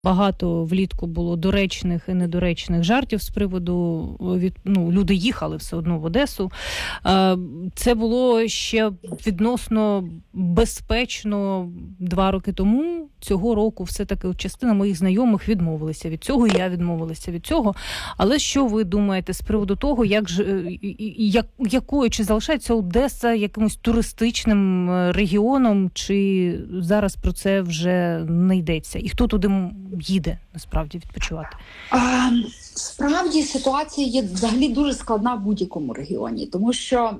Багато влітку було доречних і недоречних жартів з приводу люди їхали все одно в Одесу. Це було ще відносно безпечно 2 роки тому. Цього року все-таки частина моїх знайомих відмовилися від цього, і я відмовилася від цього. Але що ви думаєте з приводу того, якою чи залишається Одеса якимось туристичним регіоном, чи зараз про це вже не йдеться? І хто туди їде, насправді, відпочивати? Справді, ситуація є взагалі дуже складна в будь-якому регіоні, тому що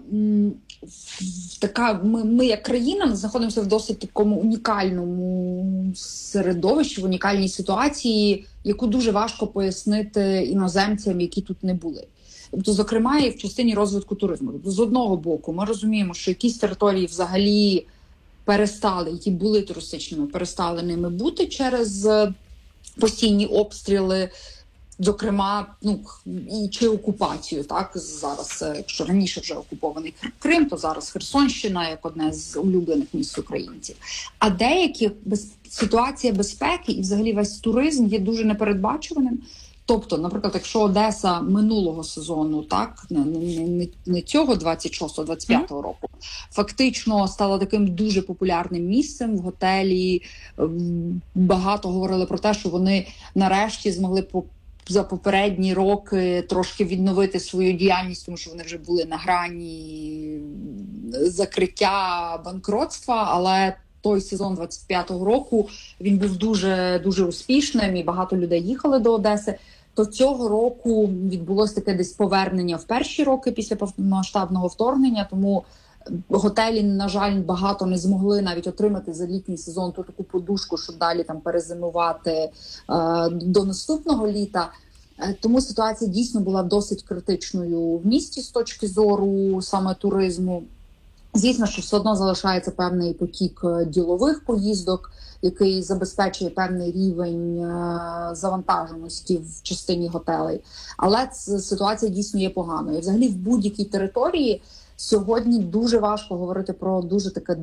ми як країна знаходимося в досить такому унікальному середовищі, в унікальній ситуації, яку дуже важко пояснити іноземцям, які тут не були. Тобто, зокрема, і в частині розвитку туризму. Тобто, з одного боку, ми розуміємо, що якісь території взагалі перестали, які були туристичними, перестали ними бути через постійні обстріли, зокрема, чи окупацію, так, зараз, якщо раніше вже окупований Крим, то зараз Херсонщина, як одне з улюблених місць українців. А деякі ситуація безпеки і взагалі весь туризм є дуже непередбачуваним. Тобто, наприклад, якщо Одеса минулого сезону, так, не цього 26-25 року, фактично стала таким дуже популярним місцем в готелі, багато говорили про те, що вони нарешті змогли за попередні роки трошки відновити свою діяльність, тому що вони вже були на грані закриття, банкротства, але той сезон 25-го року, він був дуже, дуже успішним і багато людей їхали до Одеси. То цього року відбулося таке десь повернення в перші роки після повномасштабного вторгнення, тому готелі, на жаль, багато не змогли навіть отримати за літній сезон ту таку подушку, щоб далі там перезимувати до наступного літа. Тому ситуація дійсно була досить критичною в місті з точки зору саме туризму. Звісно, що все одно залишається певний потік ділових поїздок, який забезпечує певний рівень завантаженості в частині готелей. Але ситуація дійсно є поганою. Взагалі в будь-якій території сьогодні дуже важко говорити про дуже таке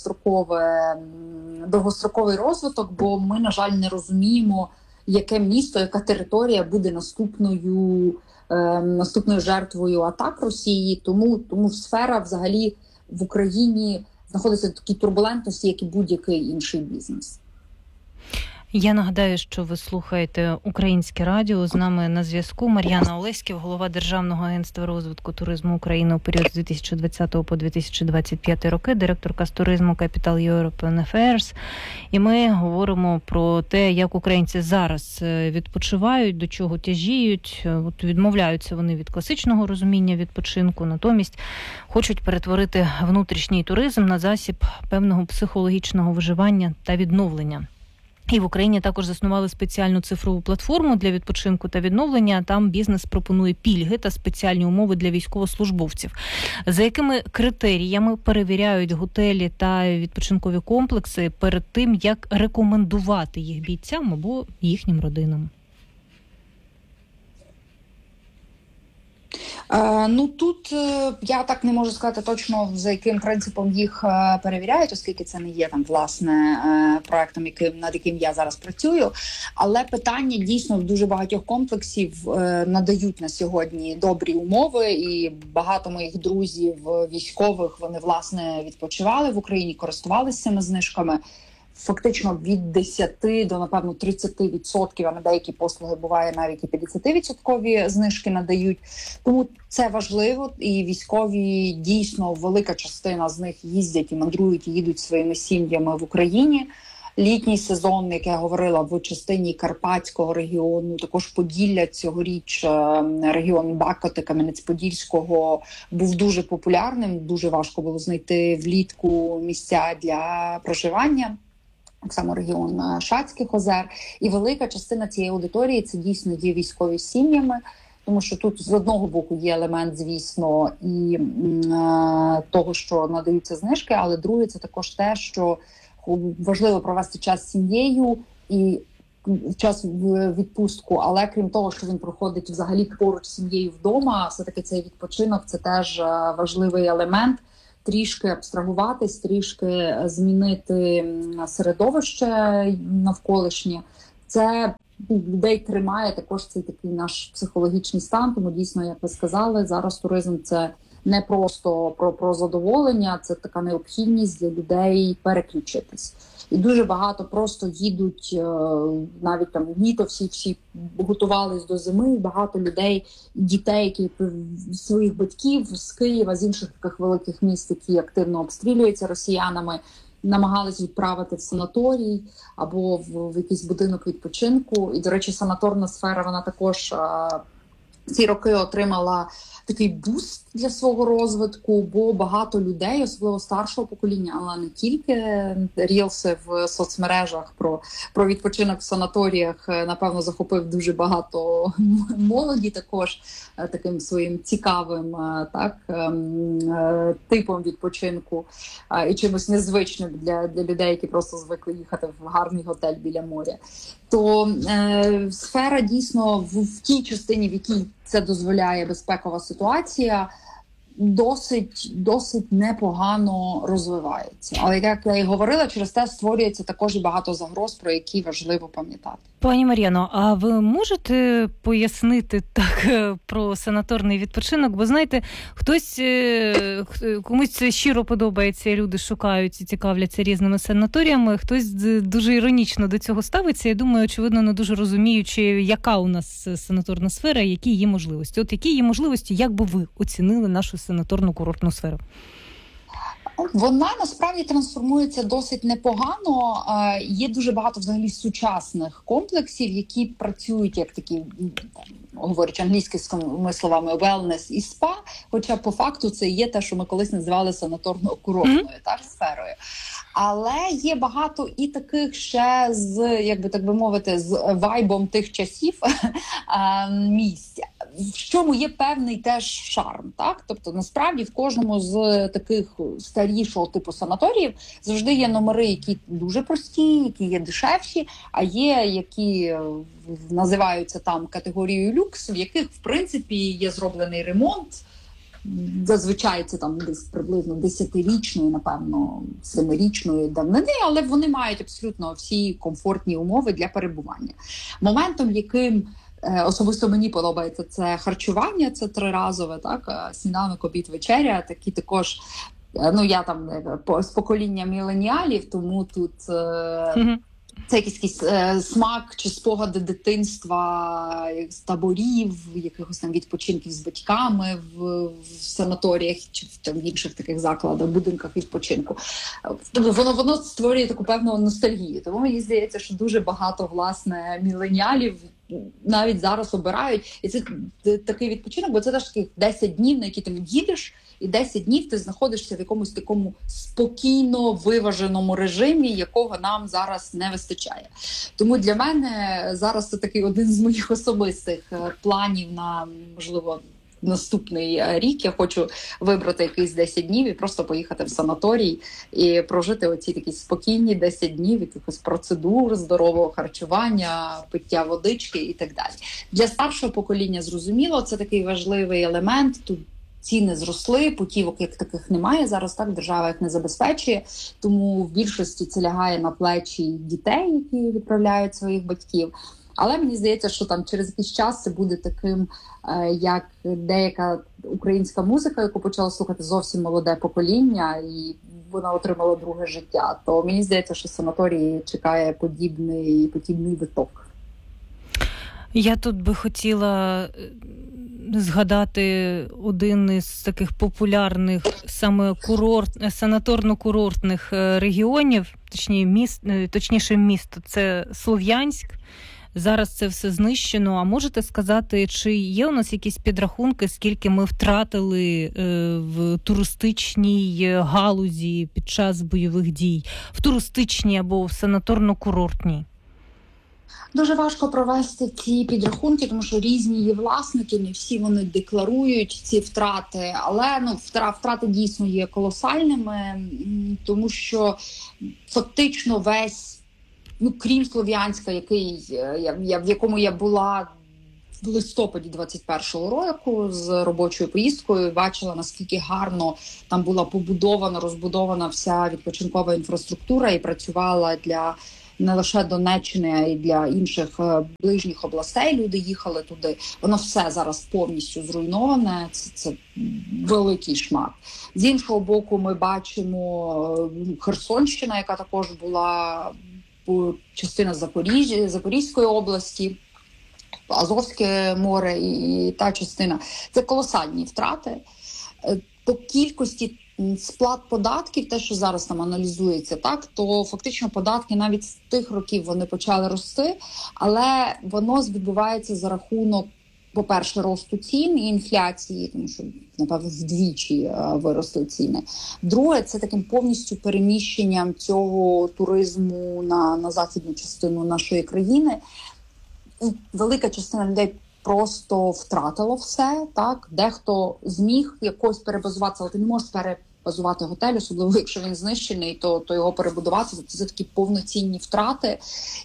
довгостроковий розвиток, бо ми, на жаль, не розуміємо, яке місто, яка територія буде наступною жертвою атак Росії. Тому сфера взагалі в Україні знаходиться в такій турбулентності, як і будь-який інший бізнес. Я нагадаю, що ви слухаєте Українське радіо. З нами на зв'язку Мар'яна Олеськів, голова Державного агентства розвитку туризму України у період з 2020 по 2025 роки, директорка з туризму Capital European Affairs. І ми говоримо про те, як українці зараз відпочивають, до чого тяжіють. От відмовляються вони від класичного розуміння відпочинку, натомість хочуть перетворити внутрішній туризм на засіб певного психологічного виживання та відновлення. І в Україні також заснували спеціальну цифрову платформу для відпочинку та відновлення. Там бізнес пропонує пільги та спеціальні умови для військовослужбовців. За якими критеріями перевіряють готелі та відпочинкові комплекси перед тим, як рекомендувати їх бійцям або їхнім родинам? Тут я так не можу сказати точно, за яким принципом їх перевіряють, оскільки це не є там власне проектом, над яким я зараз працюю. Але питання дійсно в дуже багатьох комплексів надають на сьогодні добрі умови, і багато моїх друзів військових, вони власне відпочивали в Україні, користувалися цими знижками. Фактично від 10 до, напевно, 30%, а на деякі послуги буває навіть і 50% знижки надають. Тому це важливо, і військові дійсно, велика частина з них їздять і мандрують, і їдуть своїми сім'ями в Україні. Літній сезон, як я говорила, в частині Карпатського регіону, також Поділля цьогоріч, регіон Бакоти, Кам'янець-Подільського був дуже популярним, дуже важко було знайти влітку місця для проживання. Так само регіон Шацьких озер. І велика частина цієї аудиторії – це дійсно є військові сім'ями, тому що тут з одного боку є елемент, звісно, і того, що надаються знижки, але друге – це також те, що важливо провести час з сім'єю і час в відпустку, але крім того, що він проходить взагалі поруч з сім'єю вдома, все-таки цей відпочинок – це теж важливий елемент. Трішки абстрагуватись, трішки змінити середовище навколишнє. це людей тримає також цей такий наш психологічний стан. Тому дійсно, як ви сказали, зараз туризм – це не просто про задоволення, це така необхідність для людей переключитись. І дуже багато просто їдуть, навіть там літо всі готувались до зими, багато людей, дітей, які своїх батьків з Києва, з інших таких великих міст, які активно обстрілюються росіянами, намагались відправити в санаторій або в якийсь будинок відпочинку. І, до речі, санаторна сфера, вона також ці роки отримала такий буст для свого розвитку, бо багато людей, особливо старшого покоління, але не тільки, рілси в соцмережах про відпочинок в санаторіях, напевно, захопив дуже багато молоді також таким своїм цікавим типом відпочинку і чимось незвичним для людей, які просто звикли їхати в гарний готель біля моря. То сфера дійсно в тій частині, в якій це дозволяє безпекова ситуація, досить непогано розвивається. Але, як я і говорила, через те створюється також і багато загроз, про які важливо пам'ятати. Пані Мар'яно, а ви можете пояснити так про санаторний відпочинок? Бо, знаєте, комусь це щиро подобається, і люди шукають і цікавляться різними санаторіями, хтось дуже іронічно до цього ставиться. Я думаю, очевидно, не дуже розуміючи, яка у нас санаторна сфера, які є можливості. От які є можливості, як би ви оцінили нашу санаторну курортну сферу? Вона насправді трансформується досить непогано. Є дуже багато взагалі сучасних комплексів, які працюють як такі, говорячи англійськими словами, wellness і спа, хоча по факту це є те, що ми колись називали санаторно-курортною сферою. Але є багато і таких ще з, якби так би мовити, з вайбом тих часів місць, в чому є певний теж шарм, так? Тобто, насправді, в кожному з таких старішого типу санаторіїв завжди є номери, які дуже прості, які є дешевші, а є, які називаються там категорією люкс, в яких, в принципі, є зроблений ремонт. Зазвичай це там десь приблизно 10-річної, напевно, 7-річної давнини, але вони мають абсолютно всі комфортні умови для перебування. Моментом, яким особисто мені подобається, це харчування, це триразове, так, сніданок, обід, вечеря, такі також, я там з покоління міленіалів, тому тут це якийсь смак чи спогади дитинства, з таборів, якихось там відпочинків з батьками в санаторіях чи в інших таких закладах, будинках відпочинку. Воно створює таку певну ностальгію. Тому мені здається, що дуже багато, власне, міленіалів навіть зараз обирають. І це такий відпочинок, бо це теж таких 10 днів, на які ти їдеш, і 10 днів ти знаходишся в якомусь такому спокійно виваженому режимі, якого нам зараз не вистачає. Тому для мене зараз це такий один з моїх особистих планів на, можливо, наступний рік. Я хочу вибрати якісь 10 днів і просто поїхати в санаторій і прожити оці такі спокійні 10 днів, якихось процедур, здорового харчування, пиття водички і так далі. Для старшого покоління, зрозуміло, це такий важливий елемент. Тут ціни зросли, путівок як таких немає зараз, так, держава їх не забезпечує, тому в більшості це лягає на плечі дітей, які відправляють своїх батьків. Але мені здається, що там через якийсь час це буде таким, як деяка українська музика, яку почало слухати зовсім молоде покоління, і вона отримала друге життя. То мені здається, що санаторії чекає подібний виток. Я тут би хотіла згадати один із таких популярних саме санаторно-курортних регіонів, точніше місто, це Слов'янськ. Зараз це все знищено. А можете сказати, чи є у нас якісь підрахунки, скільки ми втратили в туристичній галузі під час бойових дій, в туристичній або в санаторно-курортній? Дуже важко провести ці підрахунки, тому що різні є власники, не всі вони декларують ці втрати, але втрати дійсно є колосальними, тому що фактично весь, крім Слов'янська, в якому я була в листопаді 21-го року з робочою поїздкою, бачила, наскільки гарно там була розбудована вся відпочинкова інфраструктура і працювала для не лише Донеччини, а й для інших ближніх областей люди їхали туди. Воно все зараз повністю зруйноване, це великий шмат. З іншого боку, ми бачимо Херсонщина, яка також була частина Запорізької області, Азовське море і та частина. Це колосальні втрати. По кількості сплат податків, те, що зараз там аналізується, так, то фактично податки навіть з тих років вони почали рости, але воно відбувається за рахунок, по-перше, росту цін і інфляції, тому що, напевно, вдвічі виросли ціни. Друге, це таким повністю переміщенням цього туризму на західну частину нашої країни. І велика частина людей просто втратило все, так? Дехто зміг якось перебазуватися, але ти не можеш перебазувати готель, особливо якщо він знищений, то його перебудувати, це такі повноцінні втрати.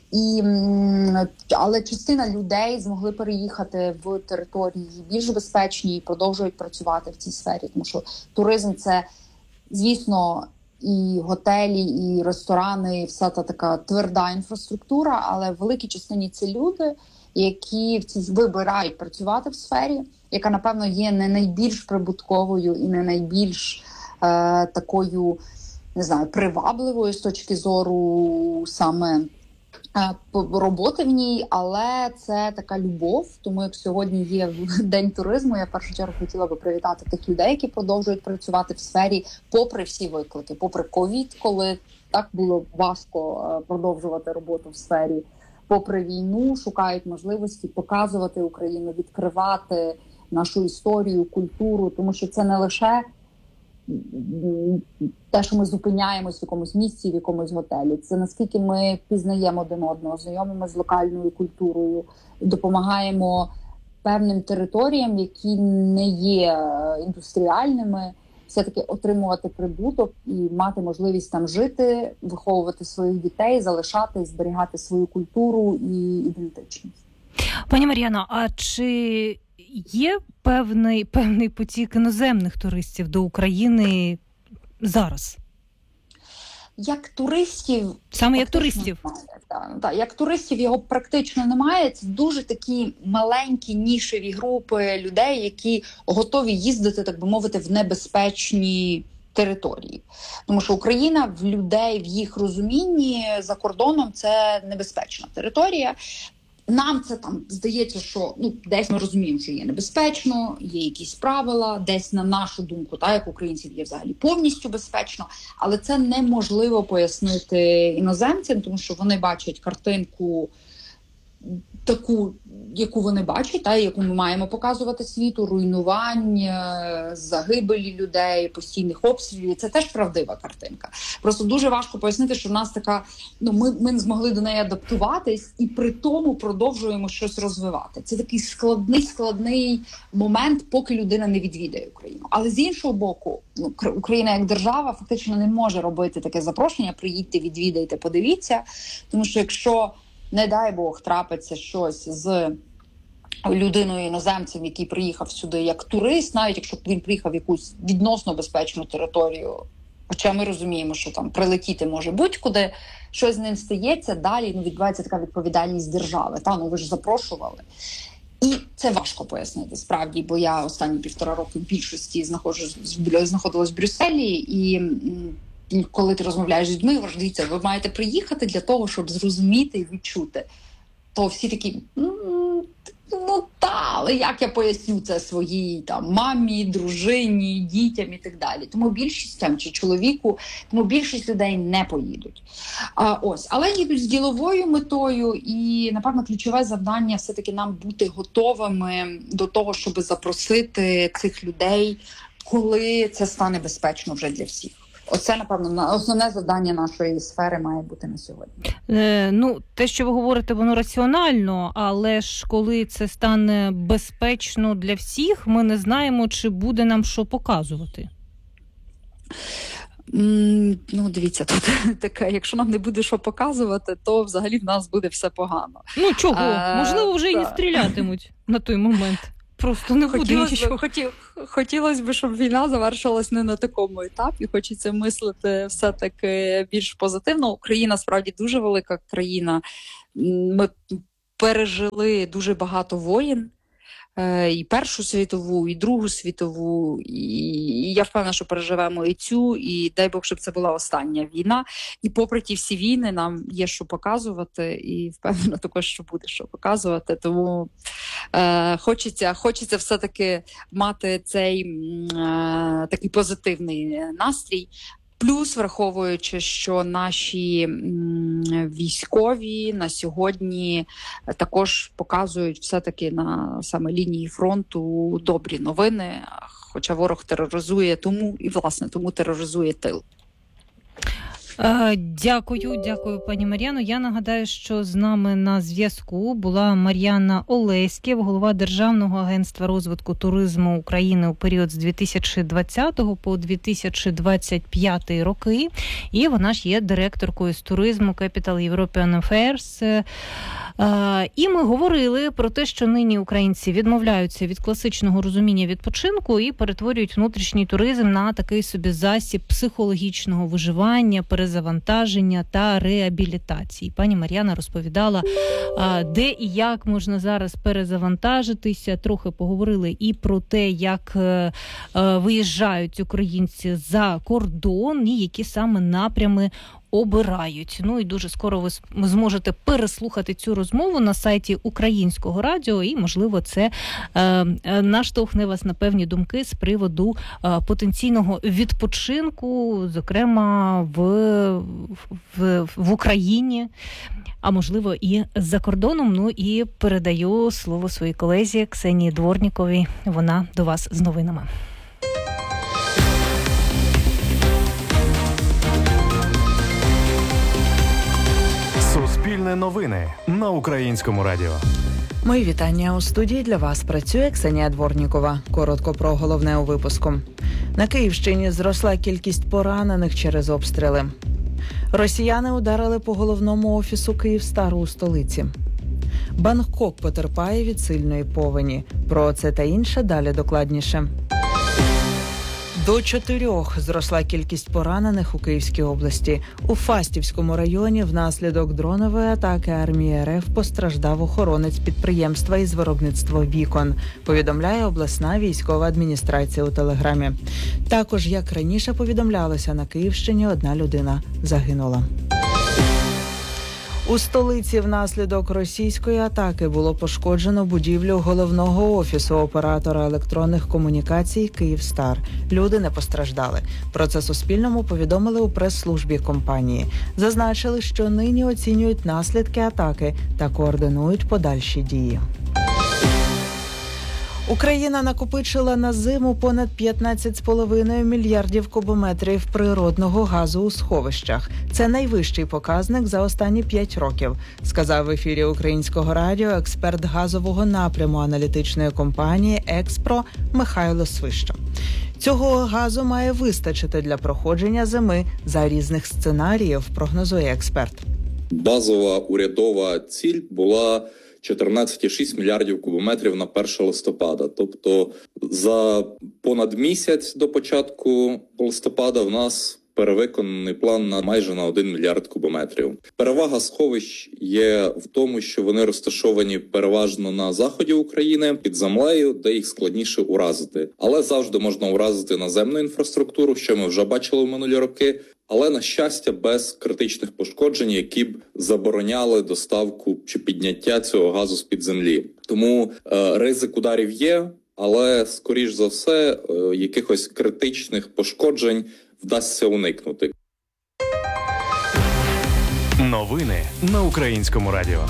Але частина людей змогли переїхати в території більш безпечні і продовжують працювати в цій сфері, тому що туризм – це, звісно, і готелі, і ресторани, і вся та така тверда інфраструктура, але в великій частині це люди, які вибирають працювати в сфері, яка, напевно, є не найбільш прибутковою і не найбільш такою, не знаю, привабливою з точки зору саме роботи в ній, але це така любов. Тому як сьогодні є День туризму, я в першу чергу хотіла би привітати тих людей, які продовжують працювати в сфері попри всі виклики, попри ковід, коли так було важко продовжувати роботу в сфері, попри війну, шукають можливості показувати Україну, відкривати нашу історію, культуру, тому що це не лише те, що ми зупиняємось в якомусь місці, в якомусь готелі. Це наскільки ми пізнаємо один одного, знайомимо з локальною культурою, допомагаємо певним територіям, які не є індустріальними, все-таки отримувати прибуток і мати можливість там жити, виховувати своїх дітей, залишати, зберігати свою культуру і ідентичність. Пані Мар'яно, а чи є певний потік іноземних туристів до України зараз? Як туристів... Саме як туристів? Так, як туристів його практично немає. Це дуже такі маленькі нішеві групи людей, які готові їздити, так би мовити, в небезпечні території. Тому що Україна в людей, в їх розумінні за кордоном – це небезпечна територія. Нам це там здається, що десь ми розуміємо, що є небезпечно, є якісь правила, десь на нашу думку, так, як українців, є взагалі повністю безпечно, але це неможливо пояснити іноземцям, тому що вони бачать картинку таку, яку вони бачать, та, яку ми маємо показувати світу, руйнувань, загибелі людей, постійних обстрілів. Це теж правдива картинка. Просто дуже важко пояснити, що в нас така, ми не змогли до неї адаптуватись і при тому продовжуємо щось розвивати. Це такий складний момент, поки людина не відвідає Україну. Але з іншого боку, Україна як держава фактично не може робити таке запрошення: приїдьте, відвідайте, подивіться. Тому що якщо, не дай Бог, трапиться щось з людиною-іноземцем, який приїхав сюди як турист, навіть якщо він приїхав в якусь відносно безпечну територію, хоча ми розуміємо, що там прилетіти може будь-куди, щось з ним стається, далі відбувається така відповідальність держави. Ви ж запрошували. І це важко пояснити, справді, бо я останні 1,5 роки в більшості знаходилась в Брюсселі, і коли ти розмовляєш з людьми, дивіться, ви маєте приїхати для того, щоб зрозуміти і відчути. То всі такі, але як я поясню це своїй там мамі, дружині, дітям і так далі. Тому більшість чи чоловіку, тому більшість людей не поїдуть. Але їдуть з діловою метою, і, напевно, ключове завдання все-таки нам бути готовими до того, щоб запросити цих людей, коли це стане безпечно вже для всіх. Оце, напевно, основне завдання нашої сфери має бути на сьогодні. Те, що ви говорите, воно раціонально, але ж коли це стане безпечно для всіх, ми не знаємо, чи буде нам що показувати. Дивіться, тут таке, якщо нам не буде що показувати, то взагалі в нас буде все погано. Чого? Можливо, вже і не стрілятимуть на той момент. просто не буде нічого. Хотілося б, щоб війна завершилась не на такому етапі. Хочеться мислити все-таки більш позитивно. Україна справді дуже велика країна. Ми пережили дуже багато воєн. І Першу світову, і Другу світову, і я впевнена, що переживемо і цю, і дай Бог, щоб це була остання війна. І попри ті всі війни нам є що показувати, і впевнена також, що буде що показувати. Тому хочеться все-таки мати цей такий позитивний настрій. Плюс, враховуючи, що наші військові на сьогодні також показують все-таки на саме лінії фронту добрі новини, хоча ворог тероризує, тому тероризує тил. Дякую, пані Мар'яно. Я нагадаю, що з нами на зв'язку була Мар'яна Олеськів, голова Державного агентства розвитку туризму України у період з 2020 по 2025 роки. І вона ж є директоркою з туризму Capital European Affairs. І ми говорили про те, що нині українці відмовляються від класичного розуміння відпочинку і перетворюють внутрішній туризм на такий собі засіб психологічного виживання, перезавантаження та реабілітації. Пані Мар'яна розповідала, де і як можна зараз перезавантажитися. Трохи поговорили і про те, як виїжджають українці за кордон і які саме напрями обирають. Ну і дуже скоро ви зможете переслухати цю розмову на сайті Українського радіо, і, можливо, це наштовхне вас на певні думки з приводу потенційного відпочинку, зокрема в Україні, а можливо і за кордоном. Ну і передаю слово своїй колезі Ксенії Дворніковій. Вона до вас з новинами. Суспільне новини на Українському радіо. Мої вітання. У студії для вас працює Ксенія Дворнікова. Коротко про головне у випуску. На Київщині зросла кількість поранених через обстріли. Росіяни ударили по головному офісу Київстару у столиці. Бангкок потерпає від сильної повені. Про це та інше далі докладніше. До 4 зросла кількість поранених у Київській області. У Фастівському районі внаслідок дронової атаки армії РФ постраждав охоронець підприємства із виробництва вікон, повідомляє обласна військова адміністрація у Телеграмі. Також, як раніше повідомлялося, на Київщині 1 людина загинула. У столиці внаслідок російської атаки було пошкоджено будівлю головного офісу оператора електронних комунікацій «Київстар». Люди не постраждали. Про це Суспільному повідомили у прес-службі компанії. Зазначили, що нині оцінюють наслідки атаки та координують подальші дії. Україна накопичила на зиму понад 15,5 мільярдів кубометрів природного газу у сховищах. Це найвищий показник за останні 5 років, сказав в ефірі Українського радіо експерт газового напряму аналітичної компанії «Експро» Михайло Свища. Цього газу має вистачити для проходження зими за різних сценаріїв, прогнозує експерт. Базова урядова ціль була 14,6 мільярдів кубометрів на 1 листопада. Тобто за понад місяць до початку листопада в нас перевиконаний план на майже на 1 мільярд кубометрів. Перевага сховищ є в тому, що вони розташовані переважно на заході України, під землею, де їх складніше уразити. Але завжди можна уразити наземну інфраструктуру, що ми вже бачили в минулі роки. Але, на щастя, без критичних пошкоджень, які б забороняли доставку чи підняття цього газу з-під землі. Тому ризик ударів є, але, скоріш за все, якихось критичних пошкоджень вдасться уникнути. Новини на Українському радіо.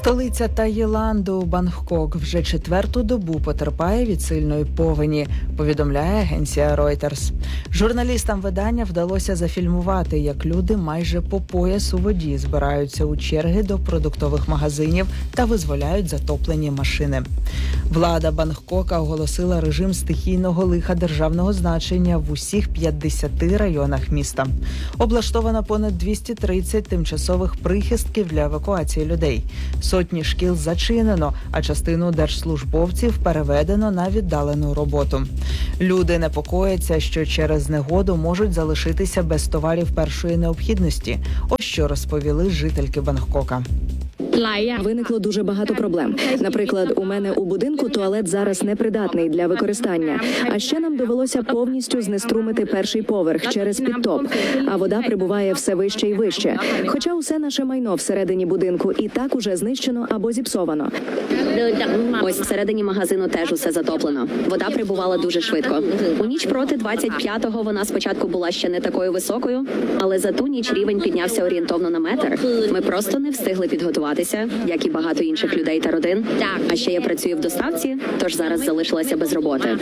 Столиця Таїланду, Бангкок, вже 4-ту добу потерпає від сильної повені, повідомляє агенція Reuters. Журналістам видання вдалося зафільмувати, як люди майже по пояс у воді збираються у черги до продуктових магазинів та визволяють затоплені машини. Влада Бангкока оголосила режим стихійного лиха державного значення в усіх 50 районах міста. Облаштовано понад 230 тимчасових прихистків для евакуації людей. Сотні шкіл зачинено, а частину держслужбовців переведено на віддалену роботу. Люди непокояться, що через негоду можуть залишитися без товарів першої необхідності. Ось що розповіли жительки Бангкока. Виникло дуже багато проблем. Наприклад, у мене у будинку туалет зараз непридатний для використання. А ще нам довелося повністю знеструмити перший поверх через підтоп, а вода прибуває все вище і вище. Хоча усе наше майно всередині будинку і так уже знищено або зіпсовано. Ось всередині магазину теж усе затоплено. Вода прибувала дуже швидко. У ніч проти 25-го вона спочатку була ще не такою високою, але за ту ніч рівень піднявся орієнтовно на метр. Ми просто не встигли підготуватися, як і багато інших людей та родин. А ще я працюю в доставці, тож зараз залишилася без роботи.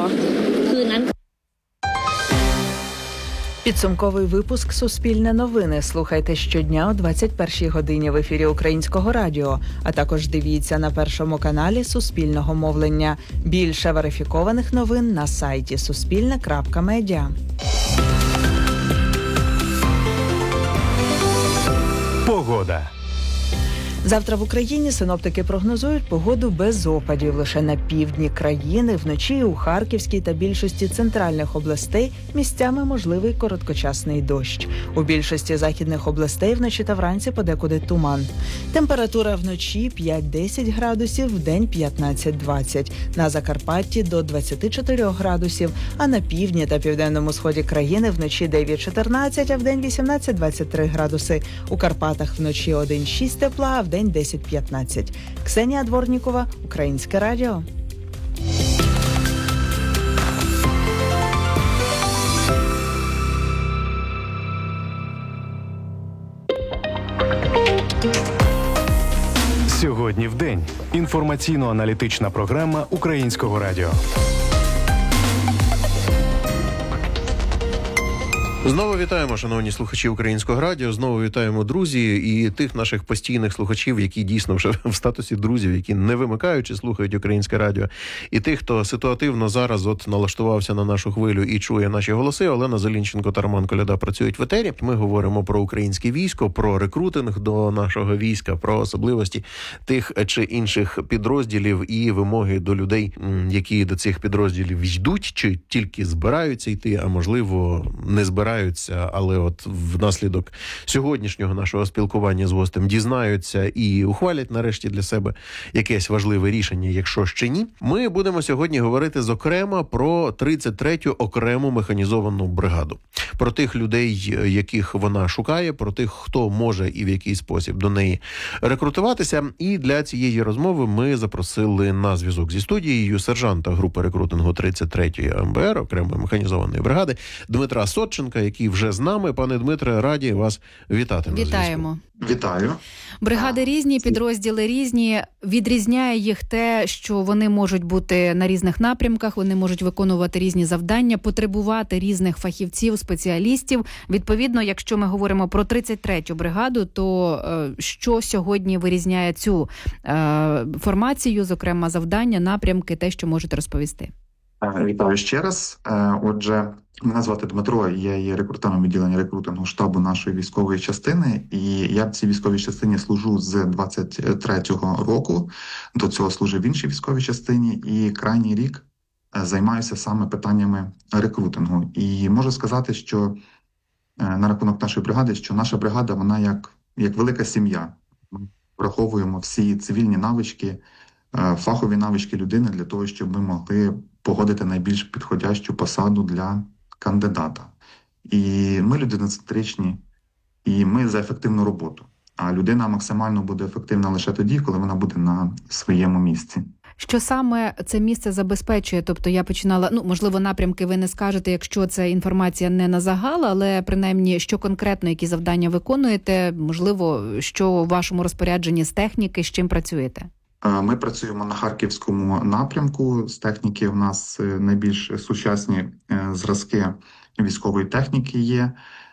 Підсумковий випуск «Суспільне новини» слухайте щодня о 21-й годині в ефірі Українського радіо, а також дивіться на Першому каналі Суспільного мовлення. Більше верифікованих новин на сайті suspilne.media. Погода. Завтра в Україні синоптики прогнозують погоду без опадів. Лише на півдні країни, вночі у Харківській та більшості центральних областей місцями можливий короткочасний дощ. У більшості західних областей вночі та вранці подекуди туман. Температура вночі 5-10 градусів, вдень 15-20. На Закарпатті до 24 градусів, а на півдні та південному сході країни вночі 9-14, а вдень 18-23 градуси. У Карпатах вночі 1-6 тепла, а вдень 10-15. Ксенія Дворнікова, Українське радіо. Сьогодні в день. Інформаційно-аналітична програма Українського радіо. Знову вітаємо, шановні слухачі Українського радіо, знову вітаємо друзі і тих наших постійних слухачів, які дійсно вже в статусі друзів, які не вимикаючи слухають Українське радіо, і тих, хто ситуативно зараз от налаштувався на нашу хвилю і чує наші голоси. Олена Зелінченко та Роман Коляда працюють в етері. Ми говоримо про українське військо, про рекрутинг до нашого війська, про особливості тих чи інших підрозділів і вимоги до людей, які до цих підрозділів йдуть, чи тільки збираються йти, а можливо не збираються, але от внаслідок сьогоднішнього нашого спілкування з гостем дізнаються і ухвалять нарешті для себе якесь важливе рішення, якщо ще ні. Ми будемо сьогодні говорити зокрема про 33-ю окрему механізовану бригаду. Про тих людей, яких вона шукає, про тих, хто може і в який спосіб до неї рекрутуватися. І для цієї розмови ми запросили на зв'язок зі студією сержанта групи рекрутингу 33-ї МБР, окремої механізованої бригади, Дмитра Сотченка, який вже з нами. Пане Дмитре, раді вас вітати. Вітаємо. Вітаю. Бригади різні, підрозділи різні. Відрізняє їх те, що вони можуть бути на різних напрямках, вони можуть виконувати різні завдання, потребувати різних фахівців, спеціалістів. Відповідно, якщо ми говоримо про 33-ю бригаду, то що сьогодні вирізняє цю формацію, зокрема завдання, напрямки, те, що можете розповісти? Вітаю ще раз. Отже, мене звати Дмитро, я є рекрутером відділення рекрутингу штабу нашої військової частини, і я в цій військовій частині служу з 23-го року. До цього служив в іншій військовій частині, і крайній рік займаюся саме питаннями рекрутингу. І можу сказати, що на рахунок нашої бригади, що наша бригада, вона як велика сім'я. Ми враховуємо всі цивільні навички, фахові навички людини для того, щоб ми могли погодити найбільш підходящу посаду для кандидата. І ми людиноцентричні, і ми за ефективну роботу. А людина максимально буде ефективна лише тоді, коли вона буде на своєму місці. Що саме це місце забезпечує? Тобто я починала, можливо, напрямки ви не скажете, якщо це інформація не на загал, але принаймні, що конкретно, які завдання виконуєте, можливо, що у вашому розпорядженні з техніки, з чим працюєте? Ми працюємо на Харківському напрямку. З техніки в нас найбільш сучасні зразки військової техніки є,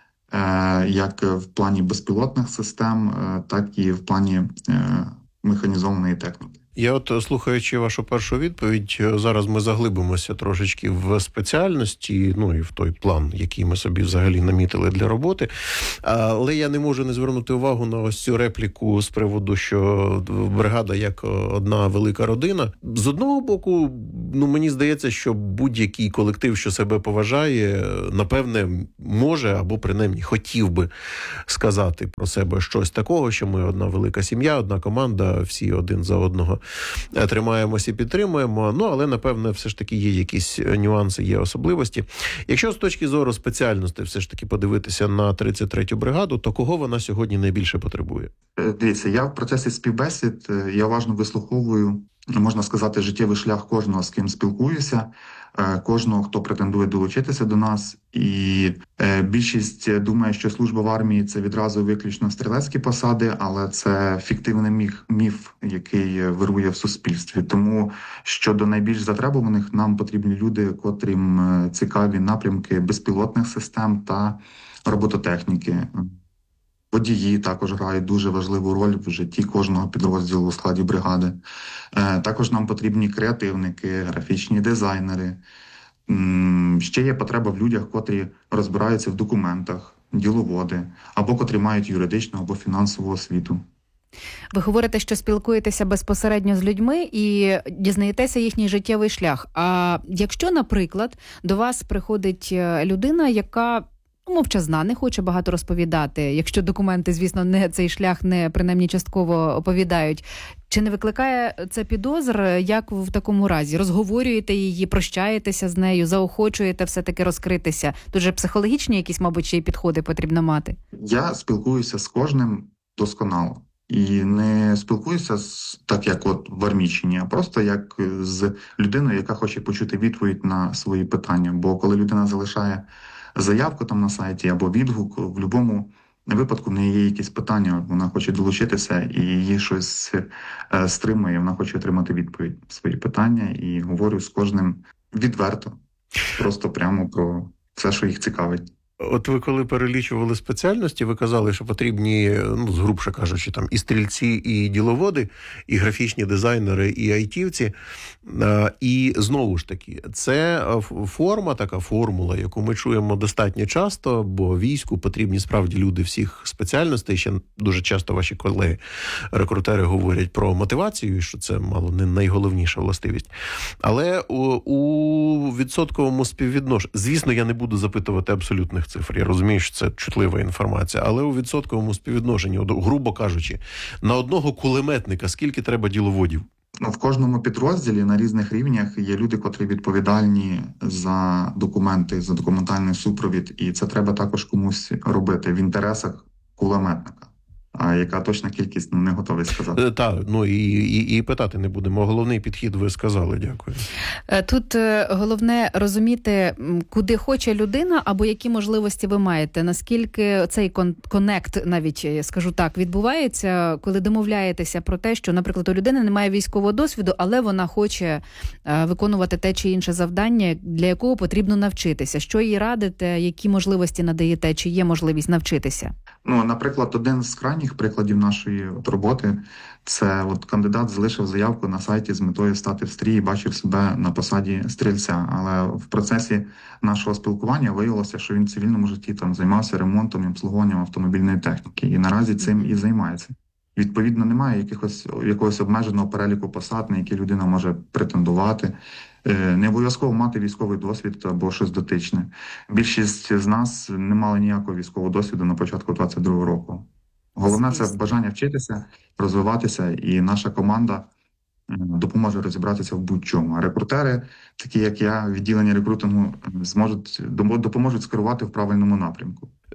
як в плані безпілотних систем, так і в плані механізованої техніки. Я от, слухаючи вашу першу відповідь, зараз ми заглибимося трошечки в спеціальності, і в той план, який ми собі взагалі намітили для роботи. Але я не можу не звернути увагу на ось цю репліку з приводу, що бригада як одна велика родина. З одного боку, мені здається, що будь-який колектив, що себе поважає, напевне, може або принаймні хотів би сказати про себе щось такого, що ми одна велика сім'я, одна команда, всі один за одного тримаємося і підтримуємо, але, напевне, все ж таки є якісь нюанси, є особливості. Якщо з точки зору спеціальності все ж таки подивитися на 33-ю бригаду, то кого вона сьогодні найбільше потребує? Дивіться, я в процесі співбесід, я уважно вислуховую, можна сказати, життєвий шлях кожного, з ким спілкуюся, кожного, хто претендує долучитися до нас. І більшість думає, що служба в армії – це відразу виключно стрілецькі посади, але це фіктивний міф, який вирує в суспільстві. Тому щодо найбільш затребуваних нам потрібні люди, котрим цікаві напрямки безпілотних систем та робототехніки. Водії також грають дуже важливу роль в житті кожного підрозділу у складі бригади. Також нам потрібні креативники, графічні дизайнери. Ще є потреба в людях, котрі розбираються в документах, діловоди, або котрі мають юридичну або фінансову освіту. Ви говорите, що спілкуєтеся безпосередньо з людьми і дізнаєтеся їхній життєвий шлях. А якщо, наприклад, до вас приходить людина, яка мовчазна, не хоче багато розповідати, якщо документи, звісно, цей шлях не принаймні частково оповідають, чи не викликає це підозр, як в такому разі? Розговорюєте її, прощаєтеся з нею, заохочуєте все-таки розкритися? Тут же психологічні якісь, мабуть, ще й підходи потрібно мати. Я спілкуюся з кожним досконало. І не спілкуюся так, як в Армійщині, а просто як з людиною, яка хоче почути відповідь на свої питання. Бо коли людина залишає заявку там на сайті або відгук, в будь-якому випадку в неї є якісь питання, вона хоче долучитися і її щось стримує, вона хоче отримати відповідь на свої питання, і говорю з кожним відверто, просто прямо про все, що їх цікавить. От ви коли перелічували спеціальності, ви казали, що потрібні, згрубше кажучи, там і стрільці, і діловоди, і графічні дизайнери, і айтівці. І знову ж таки, це форма, така формула, яку ми чуємо достатньо часто, бо війську потрібні справді люди всіх спеціальностей. Ще дуже часто ваші колеги-рекрутери говорять про мотивацію, що це мало не найголовніша властивість. Але у відсотковому співвідношенні, звісно, я не буду запитувати абсолютних цифр. Я розумію, що це чутлива інформація, але у відсотковому співвідношенні, грубо кажучи, на одного кулеметника скільки треба діловодів? В кожному підрозділі на різних рівнях є люди, котрі відповідальні за документи, за документальний супровід, і це треба також комусь робити в інтересах кулеметника. А яка точна кількість, не готовий сказати. Так, і питати не будемо. Головний підхід ви сказали, дякую. Тут головне розуміти, куди хоче людина, або які можливості ви маєте. Наскільки цей коннект, навіть, скажу так, відбувається, коли домовляєтеся про те, що, наприклад, у людини немає військового досвіду, але вона хоче виконувати те чи інше завдання, для якого потрібно навчитися. Що їй радите, які можливості надаєте, чи є можливість навчитися? Наприклад, один з крайніх прикладів нашої роботи – це кандидат залишив заявку на сайті з метою стати в стрій і бачив себе на посаді стрільця. Але в процесі нашого спілкування виявилося, що він в цивільному житті займався ремонтом і обслуговуванням автомобільної техніки. І наразі цим і займається. Відповідно, немає якогось обмеженого переліку посад, на які людина може претендувати. Не обов'язково мати військовий досвід або щось дотичне. Більшість з нас не мали ніякого військового досвіду на початку 22-го року. Головне – це бажання вчитися, розвиватися, і наша команда допоможе розібратися в будь-чому. А рекрутери, такі як я, відділення рекрутингу, допоможуть скерувати в правильному напрямку.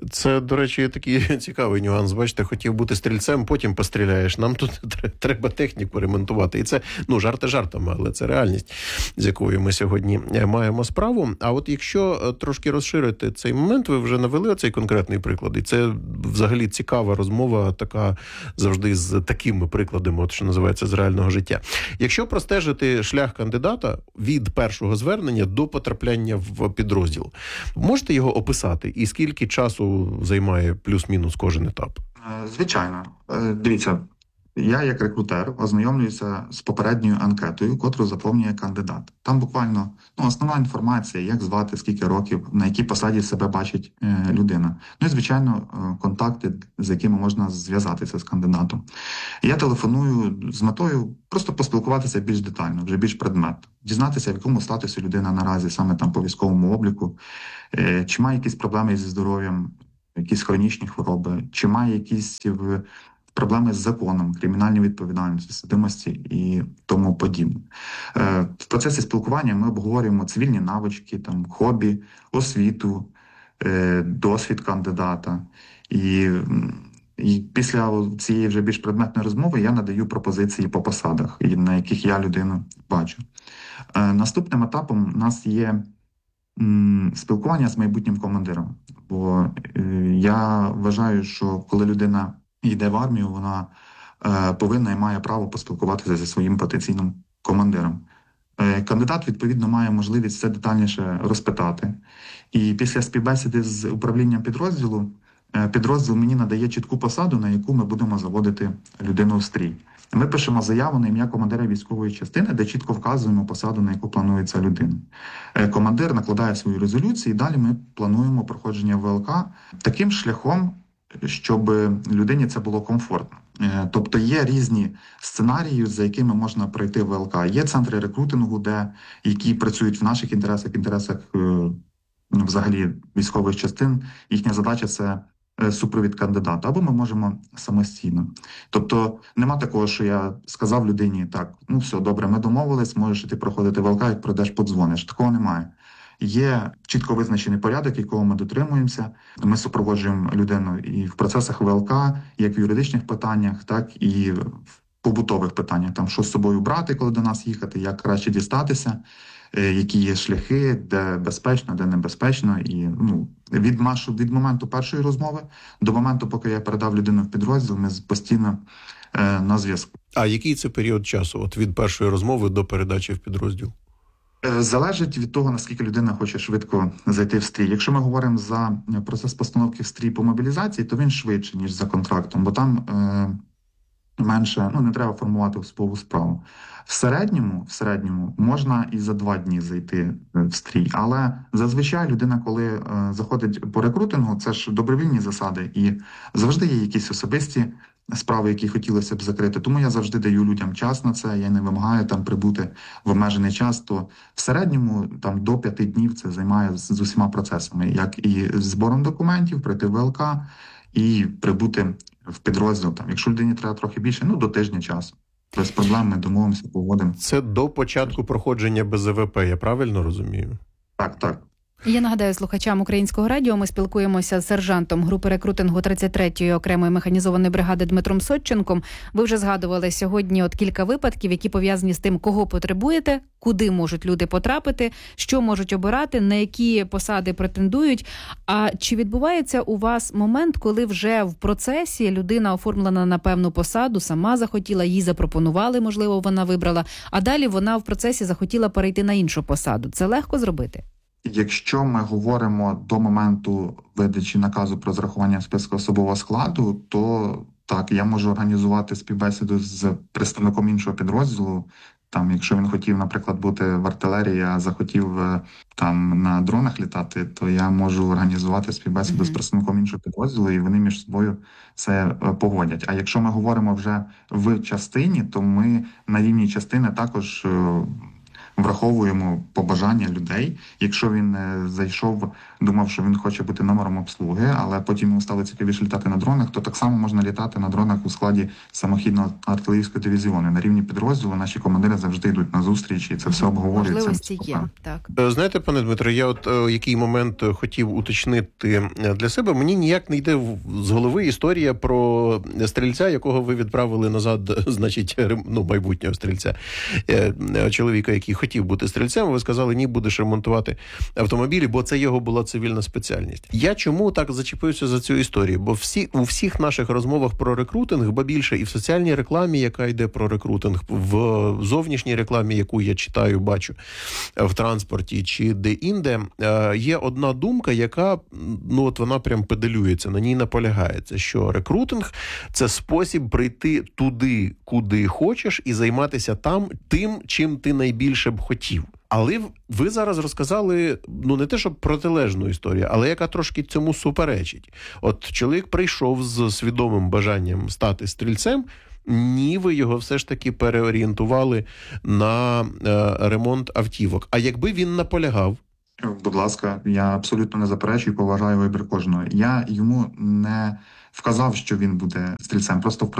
Це, до речі, такий цікавий нюанс. Бачите, хотів бути стрільцем, потім постріляєш. Нам тут треба техніку ремонтувати. І це, жарти жартами, але це реальність, з якою ми сьогодні маємо справу. А от якщо трошки розширити цей момент, ви вже навели оцей конкретний приклад, і це взагалі цікава розмова, така завжди з такими прикладами, от що називається, з реального життя. Якщо простежити шлях кандидата від першого звернення до потрапляння в підрозділ, можете його описати? І скільки часу займає плюс-мінус кожен етап? Звичайно. Дивіться, я як рекрутер ознайомлююся з попередньою анкетою, котру заповнює кандидат. Там буквально основна інформація, як звати, скільки років, на якій посаді себе бачить людина. Ну і, звичайно, контакти, з якими можна зв'язатися з кандидатом. Я телефоную з метою просто поспілкуватися більш детально, вже більш предметно. Дізнатися, в якому статусі людина наразі, саме там по військовому обліку, чи має якісь проблеми зі здоров'ям, якісь хронічні хвороби, чи має якісь проблеми з законом, кримінальні відповідальності, судимості і тому подібне. В процесі спілкування ми обговорюємо цивільні навички, там, хобі, освіту, досвід кандидата. І після цієї вже більш предметної розмови я надаю пропозиції по посадах, на яких я людину бачу. Наступним етапом у нас є спілкування з майбутнім командиром. Бо я вважаю, що коли людина йде в армію, вона повинна і має право поспілкуватися зі своїм потенційним командиром. Кандидат, відповідно, має можливість все детальніше розпитати. І після співбесіди з управлінням підрозділу, підрозділ мені надає чітку посаду, на яку ми будемо заводити людину в стрій. Ми пишемо заяву на ім'я командира військової частини, де чітко вказуємо посаду, на яку планується людина. Командир накладає свою резолюцію, і далі ми плануємо проходження ВЛК таким шляхом, щоб людині це було комфортно. Тобто є різні сценарії, за якими можна пройти ВЛК. Є центри рекрутингу, які працюють в наших інтересах взагалі військових частин. Їхня задача – це супровід кандидата, або ми можемо самостійно. Тобто нема такого, що я сказав людині, так, все, добре, ми домовились, можеш іти проходити ВЛК, як пройдеш, подзвониш. Такого немає. Є чітко визначений порядок, якого ми дотримуємося. Ми супроводжуємо людину і в процесах ВЛК, як в юридичних питаннях, так і в побутових питаннях. Там, що з собою брати, коли до нас їхати, як краще дістатися, які є шляхи, де безпечно, де небезпечно. І від моменту першої розмови до моменту, поки я передав людину в підрозділ, ми постійно на зв'язку. А який це період часу, от від першої розмови до передачі в підрозділ? Залежить від того, наскільки людина хоче швидко зайти в стрій. Якщо ми говоримо за процес постановки в стрій по мобілізації, то він швидше, ніж за контрактом, бо там менше, не треба формувати особову справу. В середньому можна і за 2 дні зайти в стрій, але зазвичай людина, коли заходить по рекрутингу, це ж добровільні засади, і завжди є якісь особисті справи, які хотілося б закрити. Тому я завжди даю людям час на це, я не вимагаю там прибути в обмежений час, то в середньому там до 5 днів це займає з усіма процесами, як і збором документів, прийти в ВЛК і прибути в підрозділ. Там, якщо людині треба трохи більше, до тижня часу. Без проблем ми домовимося, погодимо. Це до початку проходження БЗВП, я правильно розумію? Так. Я нагадаю слухачам Українського радіо, ми спілкуємося з сержантом групи рекрутингу 33-ї окремої механізованої бригади Дмитром Сотченком. Ви вже згадували сьогодні кілька випадків, які пов'язані з тим, кого потребуєте, куди можуть люди потрапити, що можуть обирати, на які посади претендують. А чи відбувається у вас момент, коли вже в процесі людина оформлена на певну посаду, сама захотіла, їй запропонували, можливо, вона вибрала, а далі вона в процесі захотіла перейти на іншу посаду? Це легко зробити? Якщо ми говоримо до моменту видачі наказу про зарахування списку особового складу, то так, я можу організувати співбесіду з представником іншого підрозділу. Там, якщо він хотів, наприклад, бути в артилерії, а захотів там на дронах літати, то я можу організувати співбесіду з представником іншого підрозділу, і вони між собою це погодять. А якщо ми говоримо вже в частині, то ми на рівні частини також враховуємо побажання людей. Якщо він зайшов, думав, що він хоче бути номером обслуги, але потім йому стало цікавіше літати на дронах, то так само можна літати на дронах у складі самохідного артилерійського дивізіону. На рівні підрозділу наші командири завжди йдуть на зустрічі, і це все обговорюється. Можливості є, так. Знаєте, пане Дмитро, я який момент хотів уточнити для себе. Мені ніяк не йде з голови історія про стрільця, якого ви відправили назад, значить, майбутнього стрільця. Чоловіка, який хотів бути стрільцем, ви сказали, ні, будеш ремонтувати автомобілі, бо це його була цивільна спеціальність. Я чому так зачепився за цю історію? Бо у всіх наших розмовах про рекрутинг, ба більше і в соціальній рекламі, яка йде про рекрутинг, в зовнішній рекламі, яку я читаю, бачу в транспорті чи де-інде, є одна думка, яка, вона прям педалюється, на ній наполягається, що рекрутинг – це спосіб прийти туди, куди хочеш, і займатися там тим, чим ти найбільше б хотів. Але ви зараз розказали, не те, щоб протилежну історію, але яка трошки цьому суперечить. От чоловік прийшов з свідомим бажанням стати стрільцем, ні, ви його все ж таки переорієнтували на ремонт автівок. А якби він наполягав? Будь ласка, я абсолютно не заперечую, поважаю вибір кожного. Я йому не вказав, що він буде стрільцем, просто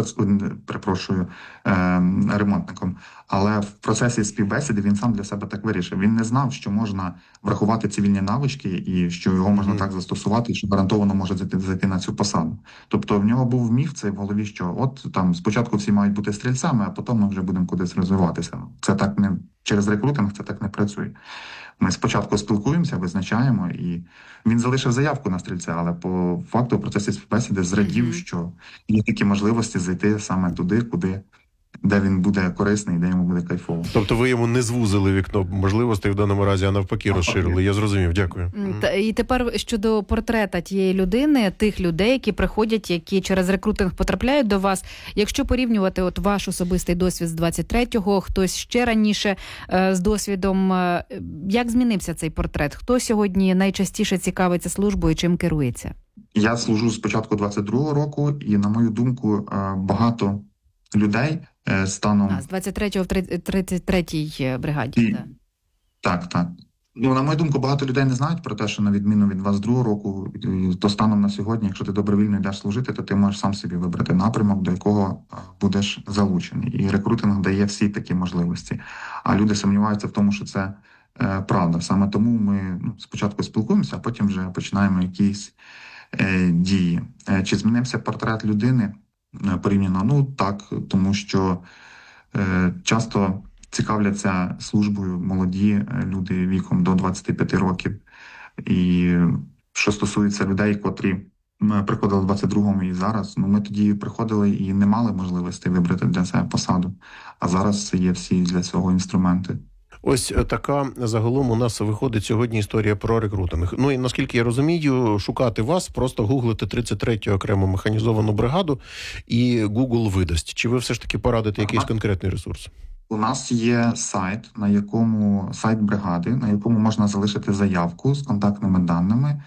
ремонтником. Але в процесі співбесіди він сам для себе так вирішив. Він не знав, що можна врахувати цивільні навички і що його можна так застосувати, і що гарантовано може зайти на цю посаду. Тобто в нього був міф цей в голові, що от там спочатку всі мають бути стрільцями, а потім ми вже будемо кудись розвиватися. Це так не через рекрутинг, це так не працює. Ми спочатку спілкуємося, визначаємо, і він залишив заявку на стрільця, але по факту в процесі співбесіди зрадів, що є такі можливості зайти саме туди, де він буде корисний, де йому буде кайфово. Тобто ви йому не звузили вікно можливостей в даному разі, а навпаки розширили. Я зрозумів, дякую. І тепер щодо портрета тієї людини, тих людей, які приходять, які через рекрутинг потрапляють до вас. Якщо порівнювати ваш особистий досвід з 23-го, хтось ще раніше з досвідом, як змінився цей портрет? Хто сьогодні найчастіше цікавиться службою, чим керується? Я служу з початку 22-го року, і, на мою думку, багато людей станом... з 23-го в 33-й бригаді. Так. На мою думку, багато людей не знають про те, що на відміну від 22-го року, то станом на сьогодні, якщо ти добровільно йдеш служити, то ти можеш сам собі вибрати напрямок, до якого будеш залучений. І рекрутинг дає всі такі можливості. А люди сумніваються в тому, що це правда. Саме тому ми спочатку спілкуємося, а потім вже починаємо якісь дії. Чи змінився портрет людини? Порівняно, так, тому що часто цікавляться службою молоді люди віком до 25 років. І що стосується людей, котрі приходили в 22-му і зараз, ми тоді приходили і не мали можливості вибрати для себе посаду. А зараз є всі для цього інструменти. Ось така загалом у нас виходить сьогодні історія про рекрутинг. І наскільки я розумію, шукати вас, просто гуглити 33-ю окрему механізовану бригаду і Google видасть. Чи ви все ж таки порадите якийсь конкретний ресурс? У нас є сайт, сайт бригади, на якому можна залишити заявку з контактними даними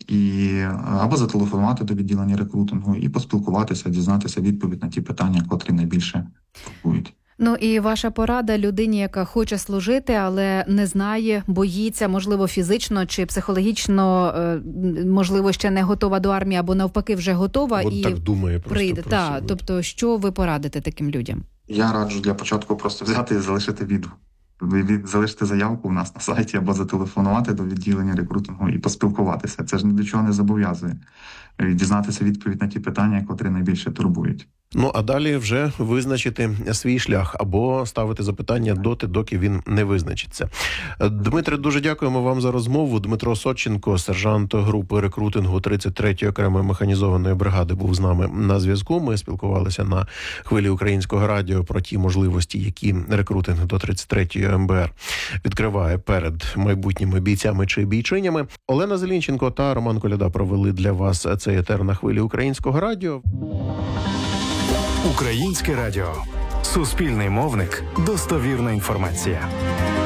або зателефонувати до відділення рекрутингу і поспілкуватися, дізнатися відповідь на ті питання, котрі найбільше турбують. І ваша порада людині, яка хоче служити, але не знає, боїться, можливо, фізично чи психологічно, можливо, ще не готова до армії, або навпаки вже готова і так думає просто прийде. Тобто, що ви порадите таким людям? Я раджу для початку просто взяти і залишити відгук. Залишити заявку у нас на сайті або зателефонувати до відділення рекрутингу і поспілкуватися. Це ж ні до чого не зобов'язує. Дізнатися відповідь на ті питання, котрі найбільше турбують. А далі вже визначити свій шлях або ставити запитання доки він не визначиться. Дмитре, дуже дякуємо вам за розмову. Дмитро Сотченко, сержант групи рекрутингу 33-ї окремої механізованої бригади, був з нами на зв'язку. Ми спілкувалися на хвилі Українського радіо про ті можливості, які рекрутинг до 33-ї МБР відкриває перед майбутніми бійцями чи бійчинями. Олена Зелінченко та Роман Коляда провели для вас цей етер на хвилі Українського радіо. Українське радіо. Суспільний мовник. Достовірна інформація.